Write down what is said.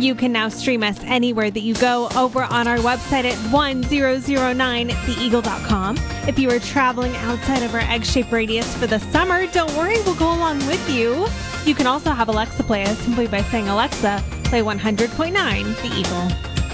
You can now stream us anywhere that you go over on our website at 1009theeagle.com. If you are traveling outside of our egg-shaped radius for the summer, don't worry, we'll go along with you. You can also have Alexa play us simply by saying, Alexa, play 100.9 The Eagle.